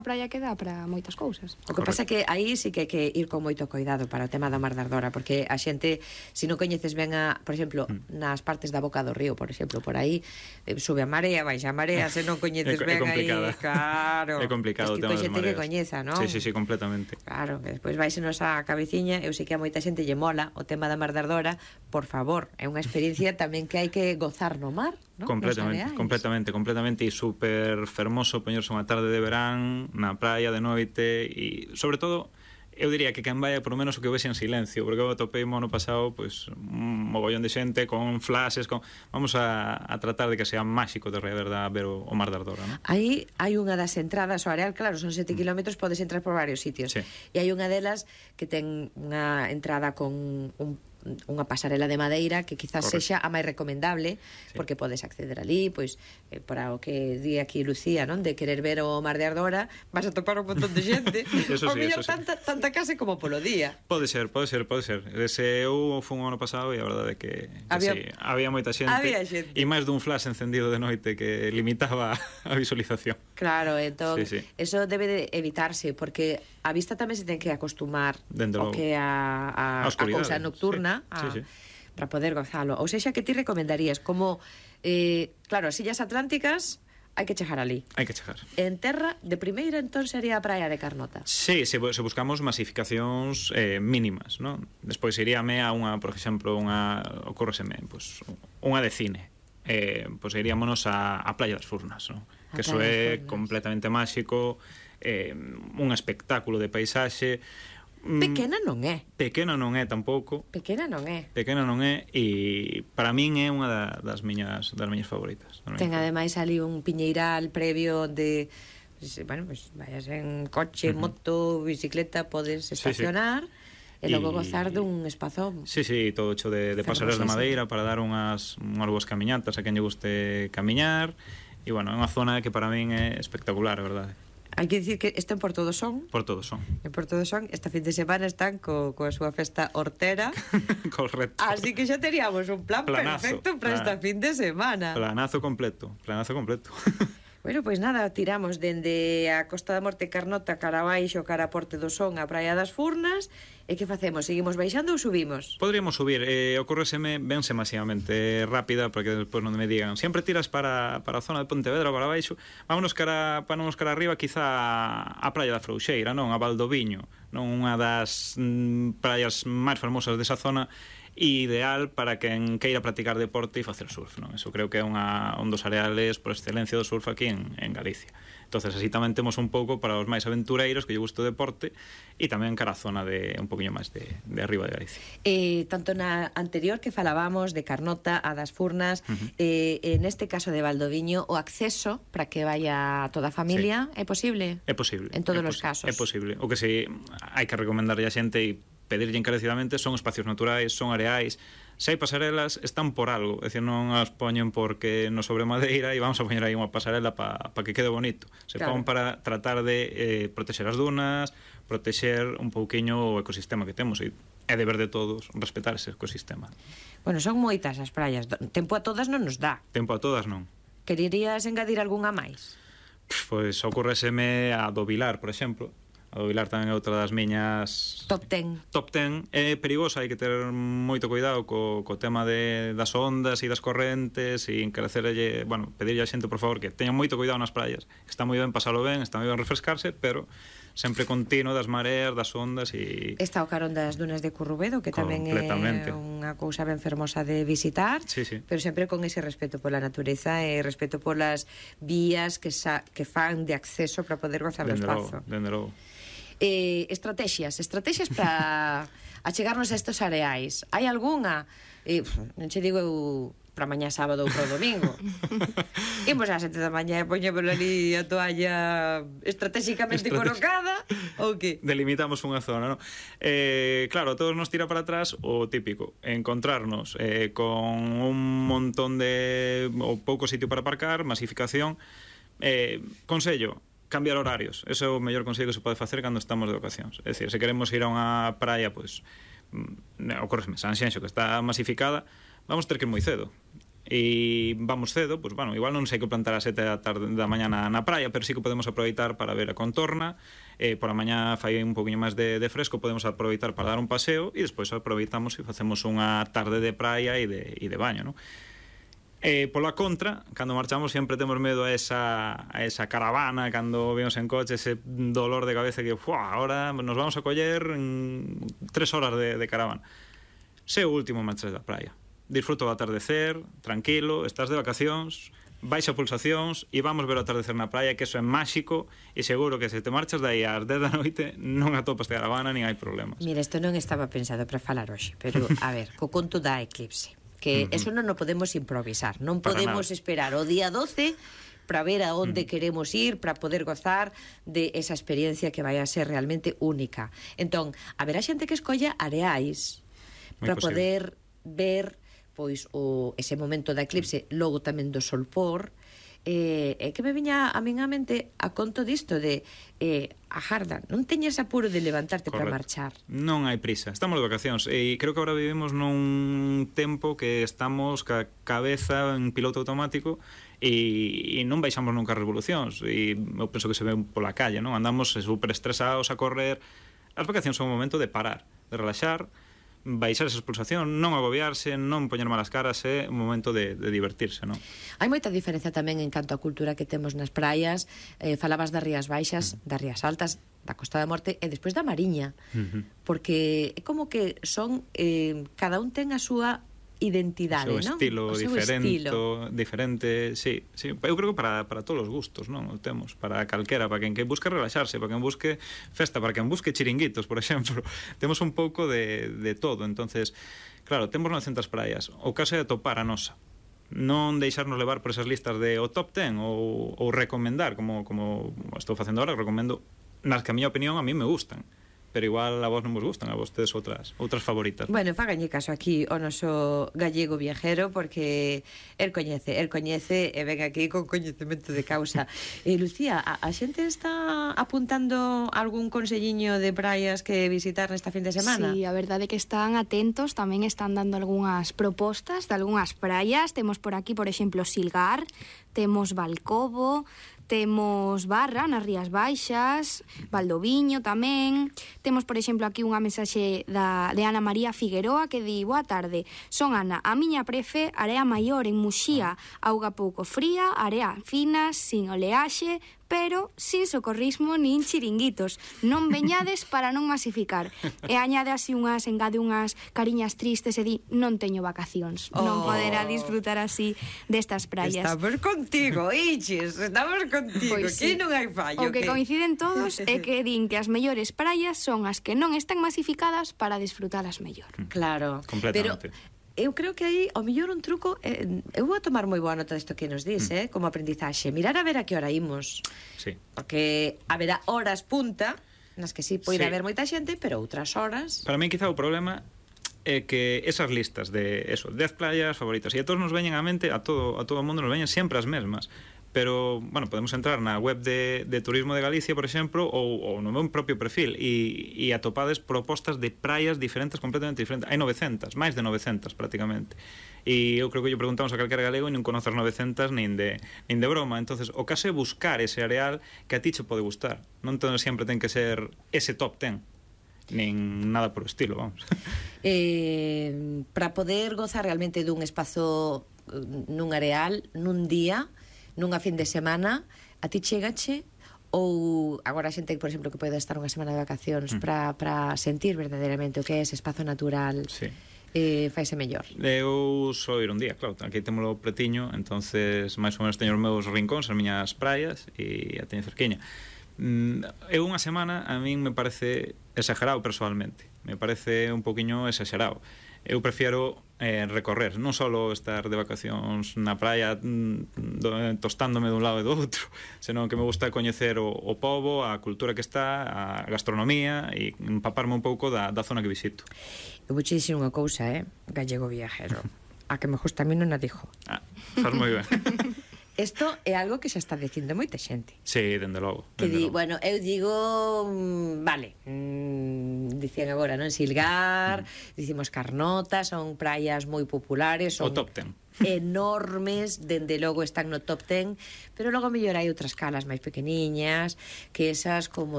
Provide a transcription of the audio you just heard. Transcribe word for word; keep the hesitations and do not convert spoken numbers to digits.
praia que dá para moitas cousas. O que pasa é que aí sí que hai que ir con moito cuidado para o tema da Mar de Ardora, porque a xente, se non coñeces ben a, por exemplo, mm. nas partes da boca do río, por exemplo, por aí eh, sube a marea, baixa a marea, se non coñeces é, ben é aí, claro. É complicado o tema das mareas. Es que xente que coñeza, non? Sí, sí, sí, completamente. Claro, que despois vaisenos a cabeciña, eu sei que a moita xente lle mola o tema da Mar de Ardora, por favor, é unha experiencia tamén que hai que gozar no mar, non? Completamente, completamente, completamente, e super fermoso poñerse unha tarde de verán na praia de noite, e sobre todo eu diría que quen vai por lo menos o que vexe en silencio, porque eu atopei mo ano pasado pois, un mogollón de xente con flashes, con... vamos a, a tratar de que sea máxico de verdad ver o, o Mar de Ardora, ¿no? Aí hai unha das entradas ao areal, claro, son sete kilómetros, podes entrar por varios sitios, sí. E hai unha delas que ten unha entrada con un unha pasarela de madeira que quizás Correcto. Sexa a máis recomendable, sí. Porque podes acceder ali, pois eh, para o que di aquí Lucía, non, de querer ver o Mar de Ardora, vas a topar un montón de xente. Eso o sí, mellor eso tanta, sí. tanta case como polo día. Pode ser, pode ser, pode ser. Ese eu fun o ano pasado e a verdade é que, que había, sí, había moita xente, había xente e máis dun flash encendido de noite que limitaba a visualización. Claro, entón, sí, sí. Eso debe de evitarse, porque a vista tamén se ten que acostumar Dende o que a, a, a, a cousa nocturna, sí. A, sí, sí. Para poder gozalo. Ou sexa, que ti recomendarías? Como, eh, claro, as illas atlánticas hai que chegar ali. Hai que chegar. En terra, de primeira, entón, sería a praia de Carnota. Sí, se, se buscamos masificacións eh, mínimas, non? Despois iríame a unha, por exemplo, unha, ocurreseme, pues, unha de cine. Eh, pois pues, iríamonos a, a Playa das Furnas, non? Que eso é completamente máxico, eh, un espectáculo de paisaxe. Pequena non é. Pequena non é tampouco. Pequena non é. Pequena non é, e para min é unha da, das miñas das miñas favoritas. Das miñas Ten ademais ali un piñeiral previo onde, bueno, pues vayas en coche, uh -huh. moto, bicicleta, podes estacionar. Sí, sí. E logo gozar dun espazo. Sí, sí, todo hecho de, de pasarelas de madeira para dar unhas unhas boas camiñatas a quen lle guste camiñar. E bueno, é unha zona que para min é espectacular, a verdade. Hai que dicir que este en Porto do Son. Porto do Son. En Porto do Son, esta fin de semana están co, coa súa festa hortera. Correcto. Así que xa teríamos un plan Planazo, perfecto para esta fin de semana. Planazo completo, planazo completo. Bueno, pois pues nada, tiramos dende a Costa da Morte Carnota cara abaixo, cara a Porto do Son, a Praia das Furnas. E que facemos? Seguimos baixando ou subimos? Podríamos subir, eh, ocurreseme vense masivamente rápida, para que despois non me digan sempre tiras para, para a zona de Pontevedra ou para baixo. Vámonos cara, vámonos cara arriba, quizá a Praia da Frouxeira, non? A Valdoviño, non? Unha das mm, praias máis fermosas desa zona, ideal para quen queira practicar deporte e facer surf, non? Eso creo que é unha, un dos areales por excelencia do surf aquí en, en Galicia. Entonces así tamén temos un pouco para os máis aventureiros que lle gusta o deporte, e tamén cara a zona de un poquinho máis de, de arriba de Galicia. Eh, tanto na anterior que falábamos de Carnota a das Furnas, uh -huh. eh, en este caso de Valdoviño, o acceso para que vaya toda a familia, sí. É posible? É posible. En todos os casos. É posible. O que si hai que recomendarlle a xente e pedirlle encarecidamente son espacios naturais, son areais. Se hai pasarelas, están por algo, é dicir, non as poñen porque no sobre madeira e vamos a poñer aí unha pasarela para pa que quede bonito. Se claro. Pon para tratar de eh, protexer as dunas, protexer un pouquiño o ecosistema que temos, e é deber de todos respetar ese ecosistema. Bueno, son moitas as praias, tempo a todas non nos dá. Tempo a todas non. Quererías engadir algunha máis? Pois ocurreseme a do Vilar, por exemplo. A do Vilar tamén é outra das miñas top ten. Top ten. É perigosa, hai que ter moito cuidado co, co tema de, das ondas e das correntes, e encarecerlle, bueno, pedirlle a xente, por favor, que teñan moito cuidado nas praias. Está moi ben pasalo ben, está moi ben refrescarse, pero sempre continuo das mareas, das ondas e... Está o carón das dunas de Currubedo, que tamén é unha cousa ben fermosa de visitar, sí, sí. Pero sempre con ese respeto pola natureza e respeto polas vías que, sa, que fan de acceso para poder gozar do espazo. Dende logo. Eh, estrategias, estrategias para achegarnos a estos areais. Hai algunha? Eh, non che digo eu para mañá sábado ou para o domingo. Imos ás sete da mañá e poñemos ali a toalla estratégicamente colocada ou que? Delimitamos unha zona, non? Eh, claro, todos nos tira para atrás o típico, encontrarnos eh, con un montón de ou pouco sitio para aparcar, masificación. Eh, consello, cambiar horarios. Ese é o mellor consello que se pode facer cando estamos de vacacións. É dicir, se queremos ir a unha praia, pois, ocurresme, Sanxenxo, que está masificada, vamos ter que ir moi cedo. e vamos cedo, pois, bueno, igual non sei que plantar a sete da tarde da mañá na, na praia, pero sí que podemos aproveitar para ver a contorna, eh, por a mañá fai un poquinho máis de, de fresco, podemos aproveitar para dar un paseo e despois aproveitamos e facemos unha tarde de praia e de, e de baño, non? Eh, pola contra, cando marchamos sempre temos medo a esa, a esa caravana, cando vemos en coche ese dolor de cabeza que, fuá, ahora nos vamos a coller en tres horas de, de caravana. Se o último marches da praia. Disfruto do atardecer, tranquilo, estás de vacacións, baixa pulsacións e vamos ver o atardecer na praia, que eso é máxico e seguro que se te marchas dai ás dez da noite non atopas de caravana nin hai problemas. Mira, isto non estaba pensado para falar hoxe, pero a ver, co conto da eclipse, que uh-huh. eso non o podemos improvisar, non Para podemos nada. esperar o día doce para ver a onde uh-huh. queremos ir, para poder gozar de esa experiencia que vai a ser realmente única. Entón, haberá xente que escolla areais para poder ver pois o ese momento da eclipse, logo tamén do solpor, eh, é que me viña a min a mente a conto disto de eh, a jarda, non teñes apuro de levantarte para marchar. Non hai prisa, estamos de vacacións e creo que agora vivimos nun tempo que estamos ca cabeza en piloto automático e, e non baixamos nunca as revolucións e eu penso que se ve pola calle, non? Andamos super estresados a correr. As vacacións son un momento de parar, de relaxar, baixar esa expulsación, non agobiarse, non poñer malas caras, é un momento de, de divertirse, non? Hai moita diferencia tamén en canto á cultura que temos nas praias, eh, falabas das Rías Baixas, uh-huh. das Rías Altas, da Costa da Morte e despois da Mariña, uh-huh. porque é como que son, eh, cada un ten a súa identidade, o seu non? estilo o seu diferente, estilo diferente, sí, sí, eu creo que para, para todos os gustos, non? O temos, para calquera, para quen que busque relaxarse, para quen busque festa, para quen busque chiringuitos, por exemplo, temos un pouco de, de todo, entonces, claro, temos novecentas praias, o caso é atopar a nosa, non deixarnos levar por esas listas de o top ten ou, ou recomendar, como, como estou facendo agora, recomendo nas que a miña opinión a mí me gustan, pero igual a vos non vos gustan, a vostedes outras outras favoritas. Bueno, fáganlle caso aquí o noso gallego viajero, porque el coñece, el coñece e ven aquí con coñecemento de causa. E Lucía, a, a xente está apuntando algún conselliño de praias que visitar nesta fin de semana? Sí, a verdade é que están atentos, tamén están dando algunhas propostas de algunhas praias. Temos por aquí, por exemplo, Silgar, temos Valcobo, temos Barra nas Rías Baixas, Valdoviño tamén. Temos, por exemplo, aquí unha mensaxe da, de Ana María Figueroa que di: boa tarde, son Ana, a miña prefe, area maior en Muxía, auga pouco fría, area fina, sin oleaxe, pero sin socorrismo nin chiringuitos. Non veñades para non masificar. E añade así unhas, engade unhas cariñas tristes e di: non teño vacacións. Oh. Non poderá disfrutar así destas praias. Estamos contigo, Ichis, estamos contigo, Pois que sí. non hai fallo. O que, que coinciden todos é que din que as mellores praias son as que non están masificadas para disfrutalas mellor. Claro, Completamente. pero eu creo que aí, ao mellor un truco, eh, eu vou a tomar moi boa nota disto que nos dis, mm. eh, como aprendizaxe, mirar a ver a que hora imos. Sí. Porque haberá horas punta nas que sí poida Sí. haber moita xente, pero outras horas... Para mí quizá o problema é que esas listas de eso, dez playas favoritas, e a todos nos veñen á mente, a todo a todo o mundo nos veñen sempre as mesmas. Pero, bueno, podemos entrar na web de, de Turismo de Galicia, por exemplo, ou, ou no meu propio perfil e, e atopades propostas de praias diferentes, completamente diferentes. Hai novecentas, máis de novecentas prácticamente. E eu creo que lle preguntamos a calquera galego e non conoce as novecentas nin de, nin de broma. Entonces, o caso é buscar ese areal que a ti che pode gustar. Non todo sempre ten que ser ese top ten, nin nada por o estilo, vamos. Eh, para poder gozar realmente dun espazo nun areal, nun día, nunha fin de semana, a ti chegache ou agora a xente, por exemplo, que pode estar unha semana de vacacións mm. para para sentir verdadeiramente o que é ese espazo natural, Sí. eh, faise mellor. Eu só ir un día, claro, aquí témolo pretiño, entonces máis ou menos teño os meus rincóns, as miñas praias e a teño cerquiña. Mm, eu unha semana a min me parece exagerado personalmente, me parece un poquinho exagerado. Eu prefiero eh, recorrer, non só estar de vacacións na praia mm, do, tostándome dun lado e do outro, senón que me gusta coñecer o, o pobo, a cultura que está, a gastronomía e empaparme un pouco da, da zona que visito. Eu vou che dicir unha cousa, eh, gallego viajero, a que me gusta a mí non a dijo. Ah, faz moi ben. Isto é algo que xa está dicindo moita xente. Sí, dende logo. Que dende di, logo. bueno, eu digo, mm, vale, mm, dicían agora, non? Silgar, mm. dicimos Carnota, son praias moi populares, son O top ten. enormes, dende logo están no top ten, pero logo mellor hai outras calas máis pequeniñas, que esas como